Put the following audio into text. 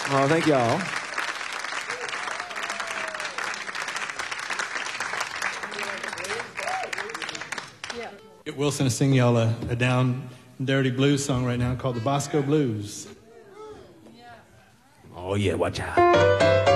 Oh, thank y'all. Get Wilson to sing y'all a down and dirty blues song right now called the Bosco Blues. Oh, yeah, watch out.